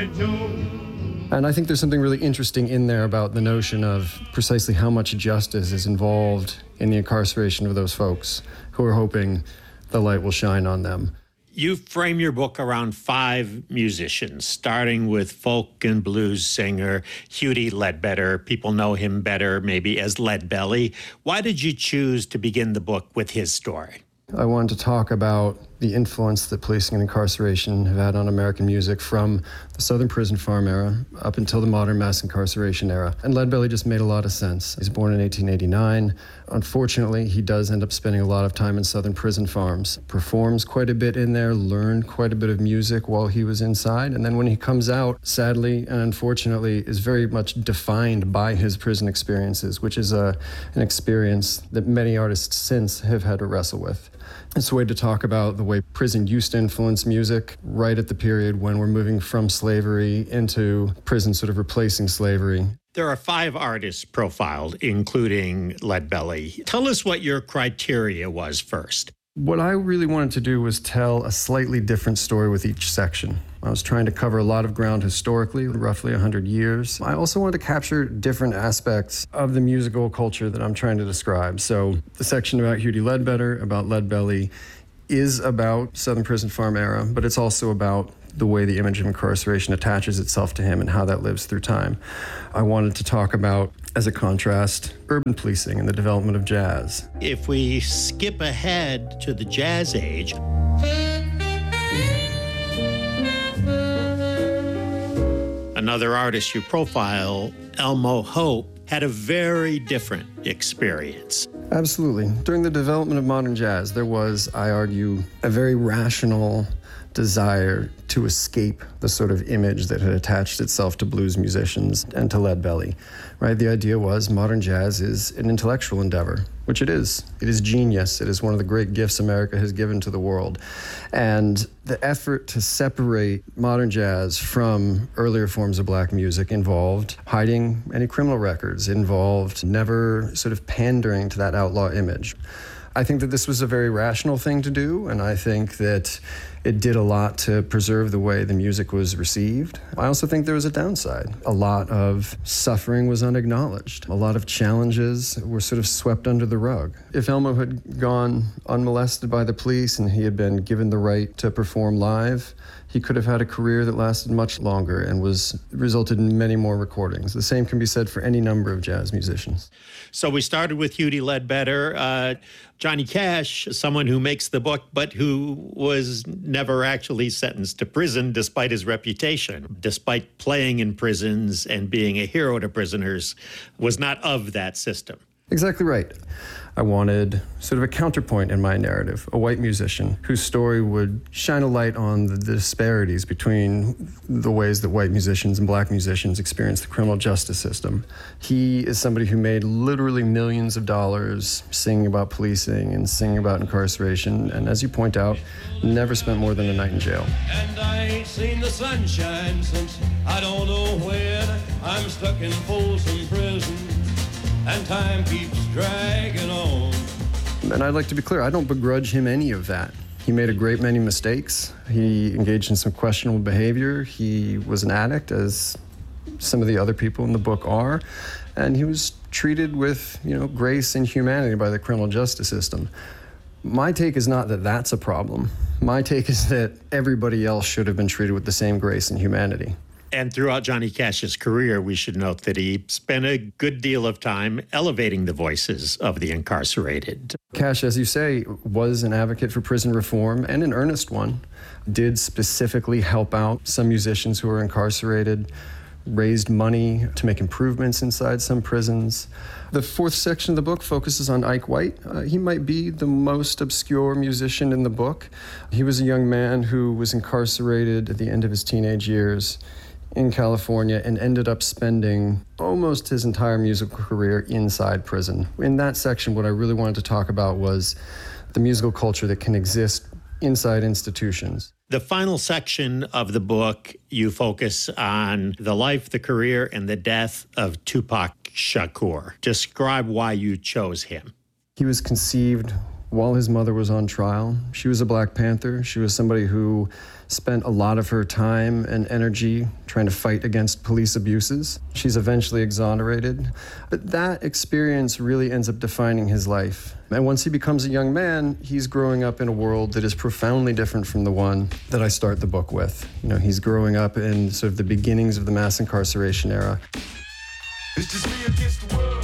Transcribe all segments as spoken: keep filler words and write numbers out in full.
And I think there's something really interesting in there about the notion of precisely how much justice is involved in the incarceration of those folks who are hoping the light will shine on them. You frame your book around five musicians, starting with folk and blues singer Hughie Ledbetter. People know him better maybe as Leadbelly. Why did you choose to begin the book with his story? I wanted to talk about the influence that policing and incarceration have had on American music from the Southern prison farm era up until the modern mass incarceration era. And Leadbelly just made a lot of sense. He's born in eighteen eighty-nine. Unfortunately, he does end up spending a lot of time in Southern prison farms, performs quite a bit in there, learned quite a bit of music while he was inside. And then when he comes out, sadly and unfortunately, is very much defined by his prison experiences, which is a, an experience that many artists since have had to wrestle with. It's a way to talk about the way prison used to influence music right at the period when we're moving from slavery into prison sort of replacing slavery. There are five artists profiled, including Leadbelly. Tell us what your criteria was first. What I really wanted to do was tell a slightly different story with each section. I was trying to cover a lot of ground historically, roughly one hundred years. I also wanted to capture different aspects of the musical culture that I'm trying to describe. So the section about Hughie Ledbetter, about Leadbelly, is about Southern prison farm era, but it's also about the way the image of incarceration attaches itself to him and how that lives through time. I wanted to talk about, as a contrast, urban policing and the development of jazz. If we skip ahead to the jazz age, another artist you profile, Elmo Hope, had a very different experience. Absolutely. During the development of modern jazz, there was, I argue, a very rational desire to escape the sort of image that had attached itself to blues musicians and to Leadbelly, right? The idea was modern jazz is an intellectual endeavor, which it is. It is genius. It is one of the great gifts America has given to the world. And the effort to separate modern jazz from earlier forms of black music involved hiding any criminal records, involved never sort of pandering to that outlaw image. I think that this was a very rational thing to do, and I think that it did a lot to preserve the way the music was received. I also think there was a downside. A lot of suffering was unacknowledged. A lot of challenges were sort of swept under the rug. If Elmo had gone unmolested by the police and he had been given the right to perform live, he could have had a career that lasted much longer and was resulted in many more recordings. The same can be said for any number of jazz musicians. So we started with Hughie Ledbetter. Uh, Johnny Cash, someone who makes the book, but who was never actually sentenced to prison despite his reputation, despite playing in prisons and being a hero to prisoners, was not of that system. Exactly right. I wanted sort of a counterpoint in my narrative, a white musician whose story would shine a light on the disparities between the ways that white musicians and black musicians experience the criminal justice system. He is somebody who made literally millions of dollars singing about policing and singing about incarceration, and as you point out, never spent more than a night in jail. And I ain't seen the sunshine since I don't know when. I'm stuck in Folsom Prison, and time keeps dragging on. And I'd like to be clear, I don't begrudge him any of that. He made a great many mistakes. He engaged in some questionable behavior. He was an addict, as some of the other people in the book are. And he was treated with, you know, grace and humanity by the criminal justice system. My take is not that that's a problem. My take is that everybody else should have been treated with the same grace and humanity. And throughout Johnny Cash's career, we should note that he spent a good deal of time elevating the voices of the incarcerated. Cash, as you say, was an advocate for prison reform, and an earnest one. Did specifically help out some musicians who were incarcerated, raised money to make improvements inside some prisons. The fourth section of the book focuses on Ike White. Uh, he might be the most obscure musician in the book. He was a young man who was incarcerated at the end of his teenage years in California and ended up spending almost his entire musical career inside prison. In that section, what I really wanted to talk about was the musical culture that can exist inside institutions. The final section of the book, you focus on the life, the career, and the death of Tupac Shakur. Describe why you chose him. He was conceived while his mother was on trial. She was a Black Panther. She was somebody who spent a lot of her time and energy trying to fight against police abuses. She's eventually exonerated. But that experience really ends up defining his life. And once he becomes a young man, he's growing up in a world that is profoundly different from the one that I start the book with. You know, he's growing up in sort of the beginnings of the mass incarceration era. It's just me against the world.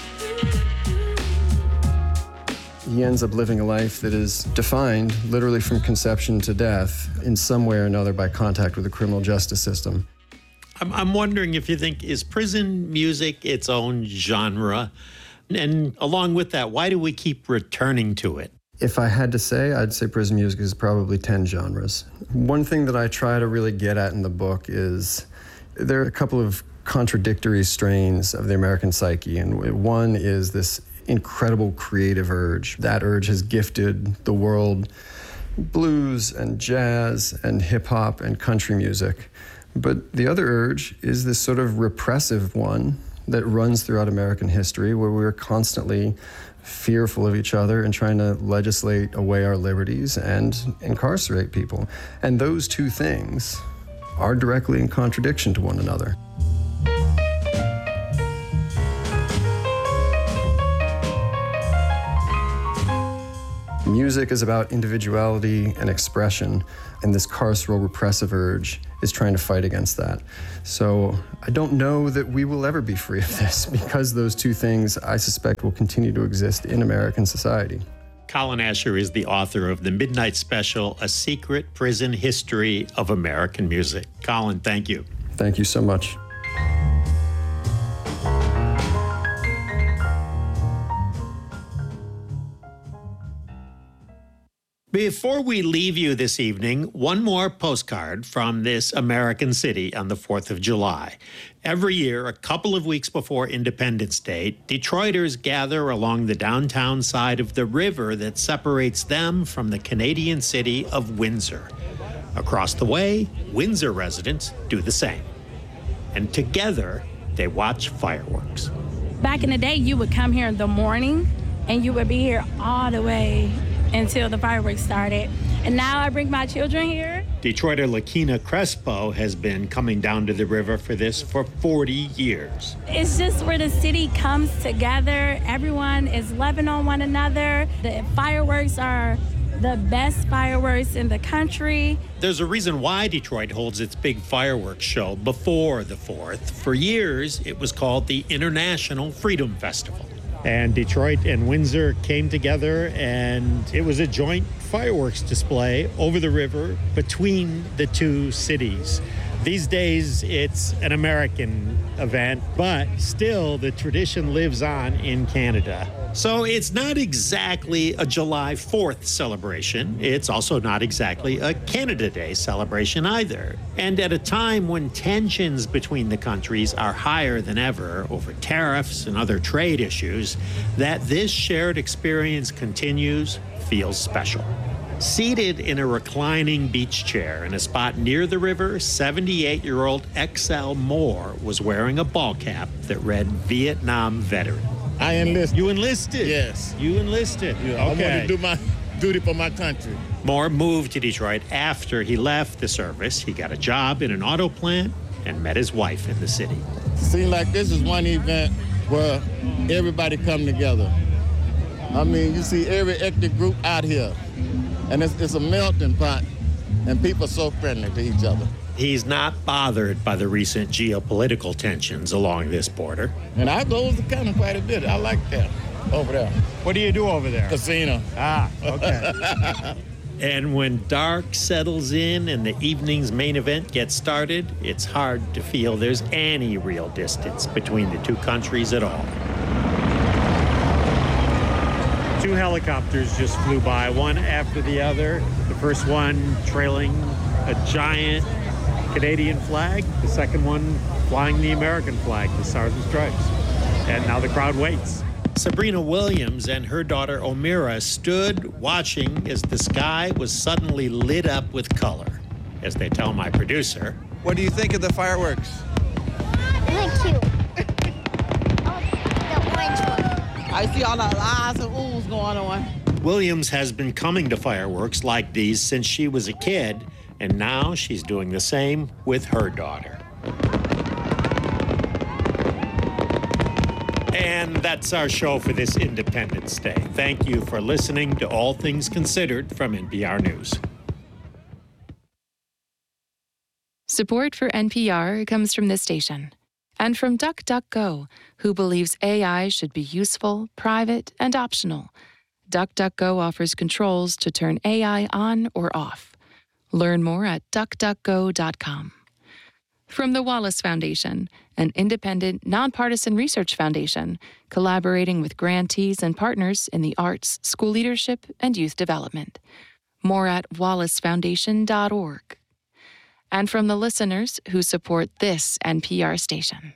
He ends up living a life that is defined literally from conception to death in some way or another by contact with the criminal justice system. I'm, I'm wondering if you think, is prison music its own genre? And along with that, why do we keep returning to it? If I had to say, I'd say prison music is probably ten genres. One thing that I try to really get at in the book is there are a couple of contradictory strains of the American psyche, and one is this incredible creative urge. That urge has gifted the world blues and jazz and hip-hop and country music. But the other urge is this sort of repressive one that runs throughout American history, where we're constantly fearful of each other and trying to legislate away our liberties and incarcerate people. And those two things are directly in contradiction to one another. Music is about individuality and expression, and this carceral repressive urge is trying to fight against that. So I don't know that we will ever be free of this, because those two things, I suspect, will continue to exist in American society. Colin Asher is the author of the Midnight Special, A Secret Prison History of American Music. Colin, thank you. Thank you so much. Before we leave you this evening, one more postcard from this American city on the fourth of July. Every year, a couple of weeks before Independence Day, Detroiters gather along the downtown side of the river that separates them from the Canadian city of Windsor. Across the way, Windsor residents do the same. And together, they watch fireworks. Back in the day, you would come here in the morning, and you would be here all the way until the fireworks started. And now I bring my children here. Detroiter Lakina Crespo has been coming down to the river for this for forty years. It's just where the city comes together. Everyone is loving on one another. The fireworks are the best fireworks in the country. There's a reason why Detroit holds its big fireworks show before the fourth. For years, it was called the International Freedom Festival. And Detroit and Windsor came together, and it was a joint fireworks display over the river between the two cities. These days, it's an American event, but still the tradition lives on in Canada. So it's not exactly a July fourth celebration. It's also not exactly a Canada Day celebration either. And at a time when tensions between the countries are higher than ever over tariffs and other trade issues, that this shared experience continues feels special. Seated in a reclining beach chair in a spot near the river, seventy-eight-year-old X L Moore was wearing a ball cap that read Vietnam Veteran. I enlisted. You enlisted? Yes. You enlisted? Yeah, okay. I want to do my duty for my country. Moore moved to Detroit after he left the service. He got a job in an auto plant and met his wife in the city. Seems like this is one event where everybody come together. I mean, you see every ethnic group out here. And it's, it's a melting pot, and people are so friendly to each other. He's not bothered by the recent geopolitical tensions along this border. And I go to the county quite a bit. I like that over there. What do you do over there? Casino. Ah, okay. And when dark settles in and the evening's main event gets started, it's hard to feel there's any real distance between the two countries at all. Two helicopters just flew by, one after the other. The first one trailing a giant Canadian flag, the second one flying the American flag, the Stars and Stripes. And now the crowd waits. Sabrina Williams and her daughter Omira stood watching as the sky was suddenly lit up with color. As they tell my producer, what do you think of the fireworks? They're cute. Oh, the orange one. I see all the eyes and oohs going on. Williams has been coming to fireworks like these since she was a kid, And now she's doing the same with her daughter. And that's our show for this Independence Day. Thank you for listening to All Things Considered from N P R News. Support for N P R comes from this station and from DuckDuckGo, who believes A I should be useful, private, and optional. DuckDuckGo offers controls to turn A I on or off. Learn more at duck duck go dot com. From the Wallace Foundation, an independent, nonpartisan research foundation collaborating with grantees and partners in the arts, school leadership, and youth development. More at wallace foundation dot org. And from the listeners who support this N P R station.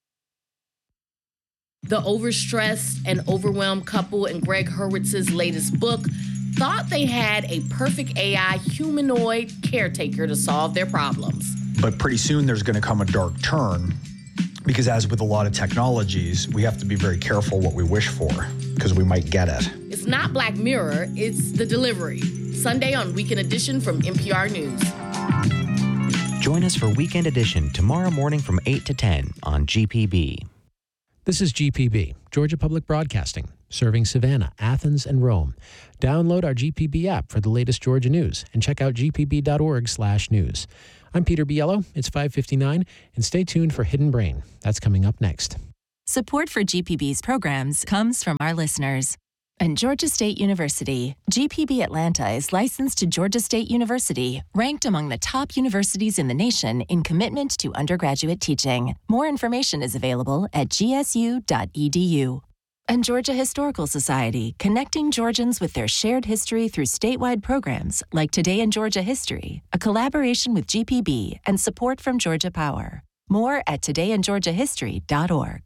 The overstressed and overwhelmed couple in Greg Hurwitz's latest book thought they had a perfect A I humanoid caretaker to solve their problems. But pretty soon there's going to come a dark turn, because as with a lot of technologies, we have to be very careful what we wish for, because we might get it. It's not Black Mirror, it's The Delivery. Sunday on Weekend Edition from N P R News. Join us for Weekend Edition tomorrow morning from eight to ten on G P B. This is G P B, Georgia Public Broadcasting, serving Savannah, Athens, and Rome. Download our G P B app for the latest Georgia news and check out g p b dot org slash news. I'm Peter Biello. It's five fifty-nine, and stay tuned for Hidden Brain. That's coming up next. Support for G P B's programs comes from our listeners. And Georgia State University, G P B Atlanta is licensed to Georgia State University, ranked among the top universities in the nation in commitment to undergraduate teaching. More information is available at g s u dot e d u. And Georgia Historical Society, connecting Georgians with their shared history through statewide programs like Today in Georgia History, a collaboration with G P B and support from Georgia Power. More at today in georgia history dot org.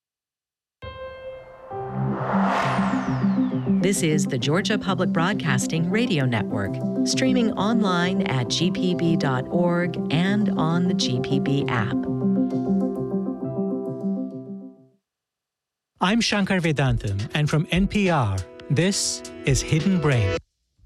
This is the Georgia Public Broadcasting Radio Network, streaming online at g p b dot org and on the G P B app. I'm Shankar Vedantam, and from N P R, this is Hidden Brain.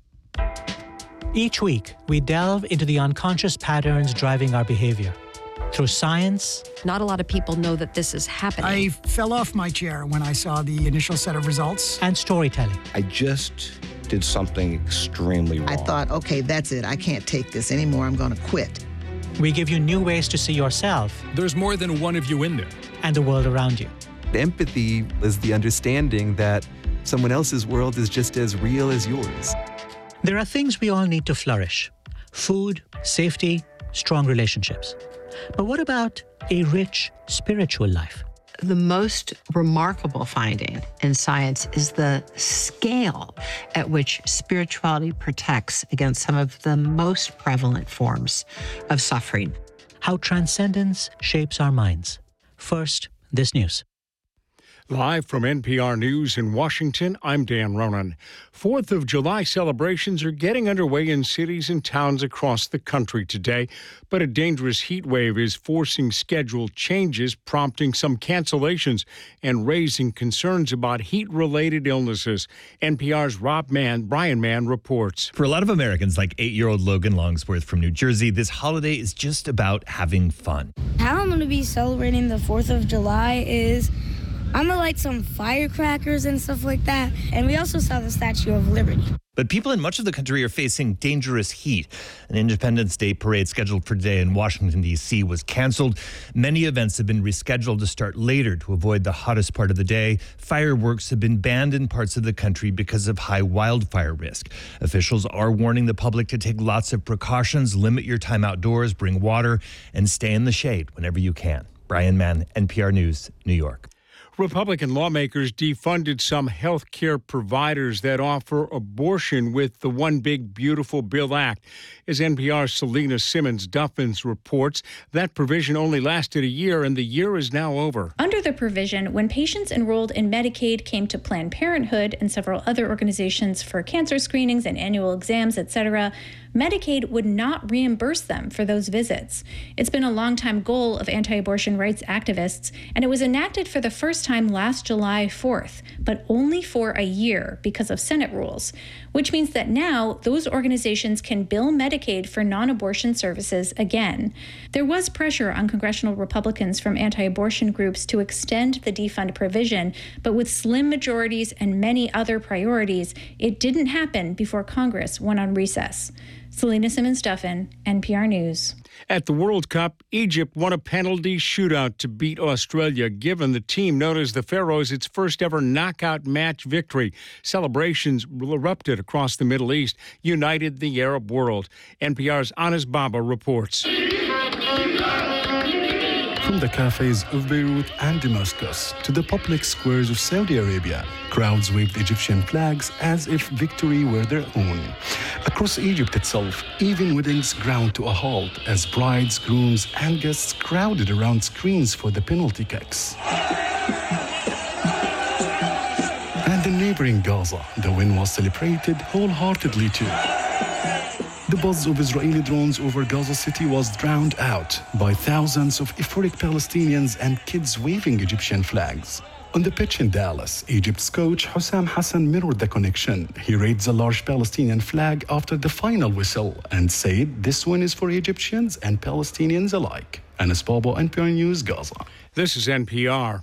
Each week, we delve into the unconscious patterns driving our behavior. Through science. Not a lot of people know that this is happening. I fell off my chair when I saw the initial set of results. And storytelling. I just did something extremely wrong. I thought, okay, that's it. I can't take this anymore. I'm going to quit. We give you new ways to see yourself. There's more than one of you in there. And the world around you. Empathy is the understanding that someone else's world is just as real as yours. There are things we all need to flourish. Food, safety, strong relationships. But what about a rich spiritual life? The most remarkable finding in science is the scale at which spirituality protects against some of the most prevalent forms of suffering. How transcendence shapes our minds. First, this news. Live from N P R News in Washington, I'm Dan Ronan. Fourth of July celebrations are getting underway in cities and towns across the country today, but a dangerous heat wave is forcing schedule changes, prompting some cancellations and raising concerns about heat-related illnesses. N P R's Rob Mann, Brian Mann reports. For a lot of Americans, like eight-year-old Logan Longsworth from New Jersey, this holiday is just about having fun. How I'm going to be celebrating the fourth of July is I'm going to light some firecrackers and stuff like that. And we also saw the Statue of Liberty. But people in much of the country are facing dangerous heat. An Independence Day parade scheduled for today in Washington, D C was canceled. Many events have been rescheduled to start later to avoid the hottest part of the day. Fireworks have been banned in parts of the country because of high wildfire risk. Officials are warning the public to take lots of precautions, limit your time outdoors, bring water, and stay in the shade whenever you can. Brian Mann, N P R News, New York. Republican lawmakers defunded some health care providers that offer abortion with the One Big Beautiful Bill Act. As N P R's Selena Simmons-Duffins reports, that provision only lasted a year, and the year is now over. Under the provision, when patients enrolled in Medicaid came to Planned Parenthood and several other organizations for cancer screenings and annual exams, et cetera, Medicaid would not reimburse them for those visits. It's been a longtime goal of anti-abortion rights activists, and it was enacted for the first time last July fourth, but only for a year because of Senate rules, which means that now those organizations can bill Medicaid for non-abortion services again. There was pressure on congressional Republicans from anti-abortion groups to extend the defund provision, but with slim majorities and many other priorities, it didn't happen before Congress went on recess. Selena Simmons-Duffin, N P R News. At the World Cup, Egypt won a penalty shootout to beat Australia, giving the team known as the Pharaohs its first ever knockout match victory. Celebrations erupted across the Middle East, united the Arab world. N P R's Anas Baba reports. From the cafes of Beirut and Damascus to the public squares of Saudi Arabia, crowds waved Egyptian flags as if victory were their own. Across Egypt itself, even weddings ground to a halt as brides, grooms, and guests crowded around screens for the penalty kicks. And in neighboring Gaza, the win was celebrated wholeheartedly too. The buzz of Israeli drones over Gaza City was drowned out by thousands of euphoric Palestinians and kids waving Egyptian flags. On the pitch in Dallas, Egypt's coach Hussam Hassan mirrored the connection. He raised a large Palestinian flag after the final whistle and said this win is for Egyptians and Palestinians alike. Anas Baba, N P R News, Gaza. This is N P R.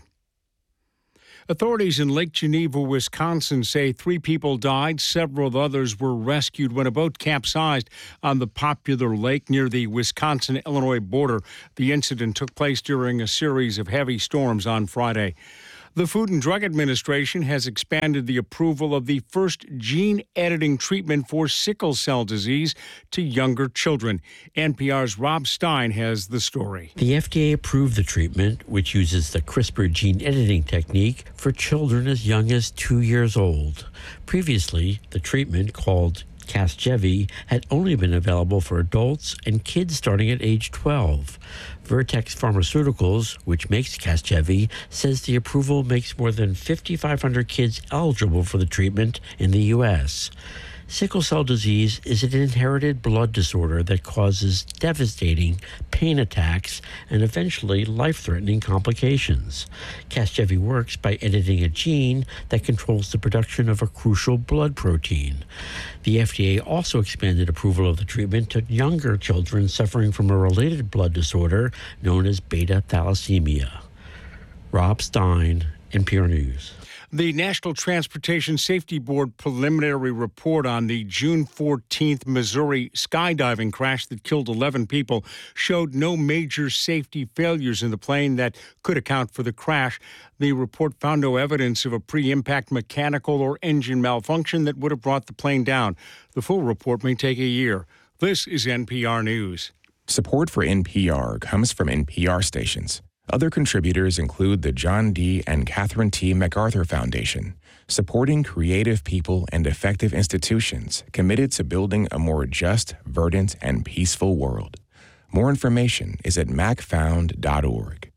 Authorities in Lake Geneva, Wisconsin say three people died. Several others were rescued when a boat capsized on the popular lake near the Wisconsin-Illinois border. The incident took place during a series of heavy storms on Friday. The Food and Drug Administration has expanded the approval of the first gene editing treatment for sickle cell disease to younger children. N P R's Rob Stein has the story. The F D A approved the treatment, which uses the CRISPR gene editing technique for children as young as two years old. Previously, the treatment, called Casgevy, had only been available for adults and kids starting at age twelve. Vertex Pharmaceuticals, which makes Casgevy, says the approval makes more than fifty-five hundred kids eligible for the treatment in the U S. Sickle cell disease is an inherited blood disorder that causes devastating pain attacks and eventually life-threatening complications. Casgevy works by editing a gene that controls the production of a crucial blood protein. The F D A also expanded approval of the treatment to younger children suffering from a related blood disorder known as beta thalassemia. Rob Stein, N P R News. The National Transportation Safety Board preliminary report on the June fourteenth Missouri skydiving crash that killed eleven people showed no major safety failures in the plane that could account for the crash. The report found no evidence of a pre-impact mechanical or engine malfunction that would have brought the plane down. The full report may take a year. This is N P R News. Support for N P R comes from N P R stations. Other contributors include the John D. and Catherine T. MacArthur Foundation, supporting creative people and effective institutions committed to building a more just, verdant, and peaceful world. More information is at mac found dot org.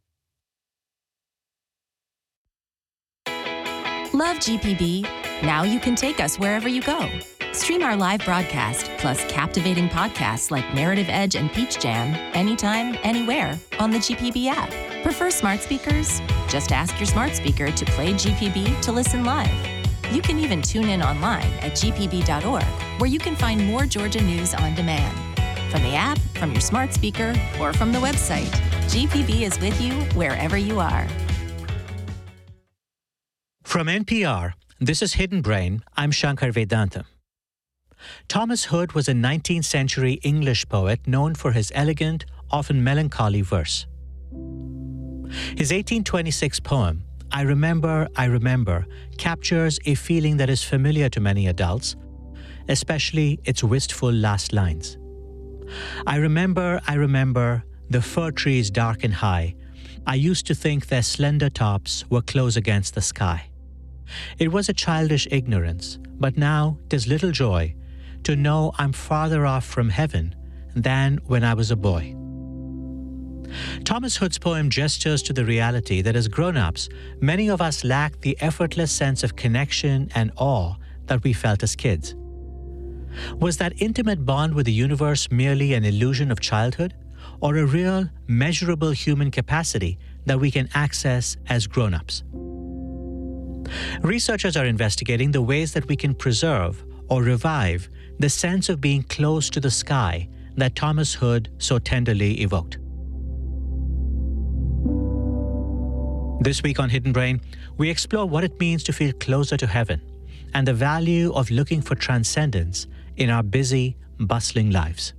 Love G P B? Now you can take us wherever you go. Stream our live broadcast, plus captivating podcasts like Narrative Edge and Peach Jam, anytime, anywhere on the G P B app. Prefer smart speakers? Just ask your smart speaker to play G P B to listen live. You can even tune in online at g p b dot org, where you can find more Georgia news on demand. From the app, from your smart speaker, or from the website, G P B is with you wherever you are. From N P R, this is Hidden Brain. I'm Shankar Vedanta. Thomas Hood was a nineteenth century English poet known for his elegant, often melancholy verse. His eighteen twenty-six poem, I Remember, I Remember, captures a feeling that is familiar to many adults, especially its wistful last lines. I remember, I remember, the fir trees dark and high. I used to think their slender tops were close against the sky. It was a childish ignorance, but now 'tis little joy to know I'm farther off from heaven than when I was a boy. Thomas Hood's poem gestures to the reality that as grown-ups, many of us lack the effortless sense of connection and awe that we felt as kids. Was that intimate bond with the universe merely an illusion of childhood, or a real, measurable human capacity that we can access as grown-ups? Researchers are investigating the ways that we can preserve or revive the sense of being close to the sky that Thomas Hood so tenderly evoked. This week on Hidden Brain, we explore what it means to feel closer to heaven and the value of looking for transcendence in our busy, bustling lives.